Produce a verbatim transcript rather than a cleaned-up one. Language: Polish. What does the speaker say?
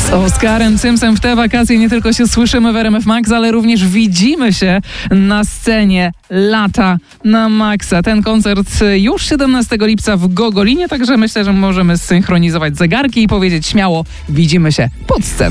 Z Oskarem Cymsem w te wakacje nie tylko się słyszymy w R M F Max, ale również widzimy się na scenie Lata na Maxa. Ten koncert już siedemnastego lipca w Gogolinie, także myślę, że możemy zsynchronizować zegarki i powiedzieć śmiało, widzimy się pod sceną.